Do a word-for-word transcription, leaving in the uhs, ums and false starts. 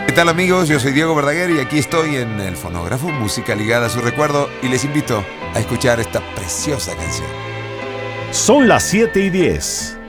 ¿Qué tal amigos? Yo soy Diego Verdaguer y aquí estoy en el fonógrafo, música ligada a su recuerdo, y les invito a escuchar esta preciosa canción. Son las siete y diez.